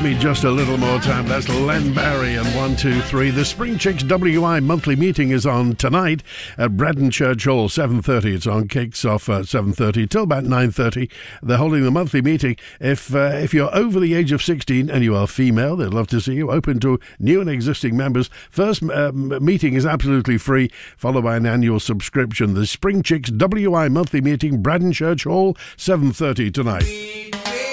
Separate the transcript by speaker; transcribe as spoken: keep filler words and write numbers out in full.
Speaker 1: me just a little more time. That's Len Barry and one two three. The Spring Chicks W I monthly meeting is on tonight at Braddon Church Hall, seven thirty. It's on, kicks off at seven thirty till about nine thirty. They're holding the monthly meeting. If uh, if you're over the age of sixteen and you are female, they'd love to see you. Open to new and existing members. First um, meeting is absolutely free, followed by an annual subscription. The Spring Chicks W I monthly meeting, Braddon Church Hall, seven thirty tonight.